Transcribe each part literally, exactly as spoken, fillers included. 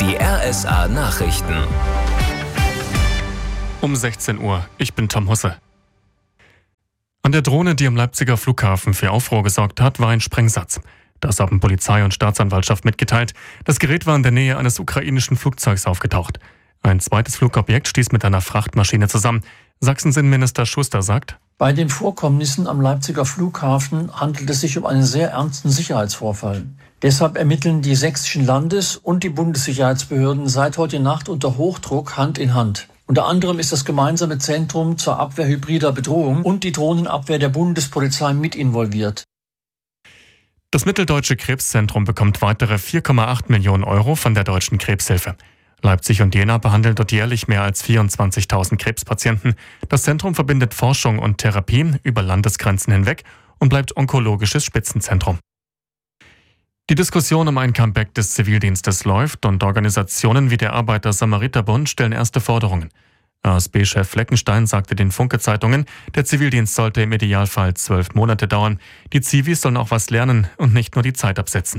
Die R S A Nachrichten. Um sechzehn Uhr. Ich bin Tom Husse. An der Drohne, die am Leipziger Flughafen für Aufruhr gesorgt hat, war ein Sprengsatz. Das haben Polizei und Staatsanwaltschaft mitgeteilt. Das Gerät war in der Nähe eines ukrainischen Flugzeugs aufgetaucht. Ein zweites Flugobjekt stieß mit einer Frachtmaschine zusammen. Sachsen-Innenminister Schuster sagt: Bei den Vorkommnissen am Leipziger Flughafen handelt es sich um einen sehr ernsten Sicherheitsvorfall. Deshalb ermitteln die sächsischen Landes- und die Bundessicherheitsbehörden seit heute Nacht unter Hochdruck Hand in Hand. Unter anderem ist das gemeinsame Zentrum zur Abwehr hybrider Bedrohung und die Drohnenabwehr der Bundespolizei mit involviert. Das Mitteldeutsche Krebszentrum bekommt weitere vier Komma acht Millionen Euro von der Deutschen Krebshilfe. Leipzig und Jena behandeln dort jährlich mehr als vierundzwanzigtausend Krebspatienten. Das Zentrum verbindet Forschung und Therapie über Landesgrenzen hinweg und bleibt onkologisches Spitzenzentrum. Die Diskussion um ein Comeback des Zivildienstes läuft und Organisationen wie der Arbeiter-Samariter-Bund stellen erste Forderungen. A S B-Chef Fleckenstein sagte den Funke-Zeitungen, der Zivildienst sollte im Idealfall zwölf Monate dauern. Die Zivis sollen auch was lernen und nicht nur die Zeit absetzen.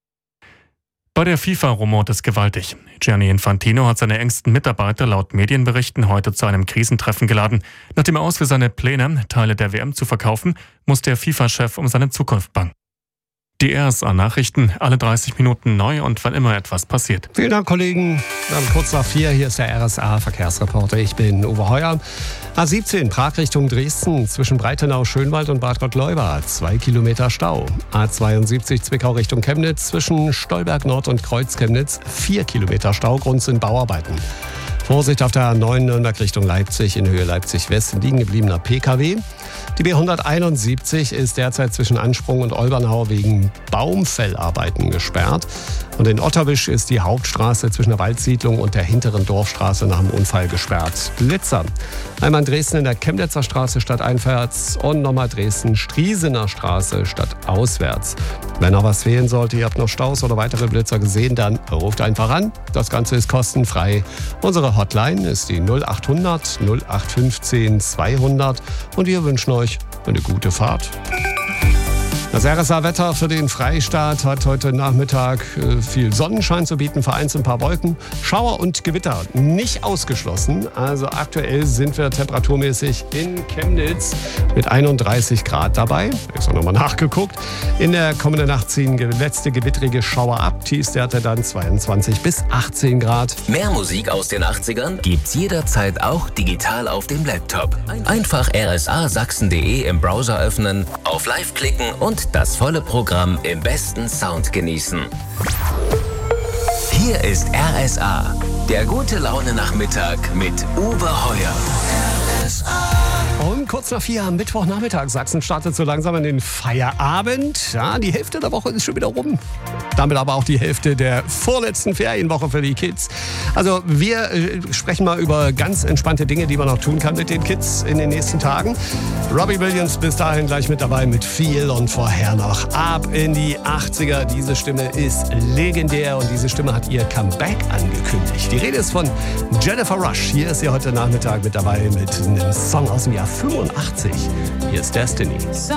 Bei der FIFA rumort es gewaltig. Gianni Infantino hat seine engsten Mitarbeiter laut Medienberichten heute zu einem Krisentreffen geladen. Nachdem er aus für seine Pläne, Teile der W M zu verkaufen, muss der FIFA-Chef um seine Zukunft bangen. Die R S A-Nachrichten, alle dreißig Minuten neu und wann immer etwas passiert. Vielen Dank, Kollegen. Dann kurz nach vier, hier ist der R S A-Verkehrsreporter. Ich bin Uwe Heuer. A siebzehn, Prag Richtung Dresden, zwischen Breitenau, Schönwald und Bad Gottleuba, zwei Kilometer Stau. A zweiundsiebzig, Zwickau Richtung Chemnitz, zwischen Stolberg Nord und Kreuz Chemnitz, vier Kilometer Stau, Grund sind Bauarbeiten. Vorsicht auf der A neun Nürnberg Richtung Leipzig, in Höhe Leipzig-West, liegen gebliebener P K W. Die B hunderteinundsiebzig ist derzeit zwischen Ansprung und Olbernhau wegen Baumfellarbeiten gesperrt. Und in Otterwisch ist die Hauptstraße zwischen der Waldsiedlung und der hinteren Dorfstraße nach dem Unfall gesperrt. Blitzer. Einmal in Dresden in der Chemnitzer Straße stadteinwärts und nochmal Dresden-Striesener Straße stadtauswärts. Wenn noch was fehlen sollte, ihr habt noch Staus oder weitere Blitzer gesehen, dann ruft einfach an. Das Ganze ist kostenfrei. Unsere Hotline ist die null acht hundert null acht fünfzehn zweihundert und wir wünschen euch eine gute Fahrt. Das R S A-Wetter für den Freistaat hat heute Nachmittag viel Sonnenschein zu bieten, vereinzelt ein paar Wolken. Schauer und Gewitter nicht ausgeschlossen. Also aktuell sind wir temperaturmäßig in Chemnitz mit einunddreißig Grad dabei. Ist auch nochmal nachgeguckt. In der kommenden Nacht ziehen letzte gewittrige Schauer ab. Tiefstwerte dann zweiundzwanzig bis achtzehn Grad. Mehr Musik aus den achtzigern gibt's jederzeit auch digital auf dem Laptop. Einfach r s a sachsen punkt d e im Browser öffnen, auf Live klicken und das volle Programm im besten Sound genießen. Hier ist R S A, der gute Laune-Nachmittag mit Uwe Heuer. R S A. Und kurz nach vier am Mittwochnachmittag. Sachsen startet so langsam in den Feierabend. Ja, die Hälfte der Woche ist schon wieder rum. Damit aber auch die Hälfte der vorletzten Ferienwoche für die Kids. Also wir äh, sprechen mal über ganz entspannte Dinge, die man noch tun kann mit den Kids in den nächsten Tagen. Robbie Williams bis dahin gleich mit dabei mit Feel und vorher noch ab in die achtziger. Diese Stimme ist legendär und diese Stimme hat ihr Comeback angekündigt. Die Rede ist von Jennifer Rush. Hier ist sie heute Nachmittag mit dabei mit einem Song aus dem Jahr fünfundachtzig. Hier ist Destiny.